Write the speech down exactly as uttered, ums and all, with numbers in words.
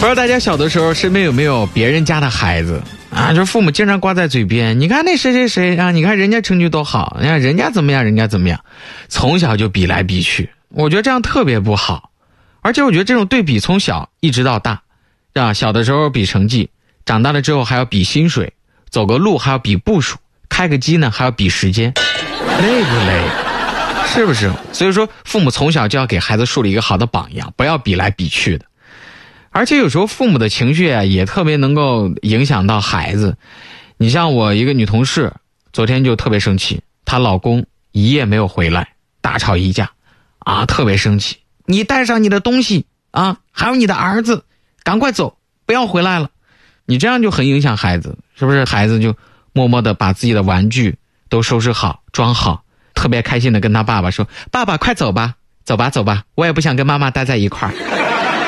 不知道大家小的时候身边有没有别人家的孩子啊？就父母经常挂在嘴边，你看那谁谁谁啊，你看人家成绩多好，你看人家怎么样，人家怎么样，从小就比来比去。我觉得这样特别不好，而且我觉得这种对比从小一直到大，啊，小的时候比成绩，长大了之后还要比薪水，走个路还要比步数，开个机呢还要比时间，累不累？是不是？所以说父母从小就要给孩子树立一个好的榜样，不要比来比去的。而且有时候父母的情绪啊也特别能够影响到孩子。你像我一个女同事昨天就特别生气，她老公一夜没有回来，大吵一架啊，特别生气，你带上你的东西啊，还有你的儿子赶快走，不要回来了。你这样就很影响孩子，是不是？孩子就默默地把自己的玩具都收拾好装好，特别开心地跟他爸爸说，爸爸快走吧，走吧走吧，我也不想跟妈妈待在一块儿。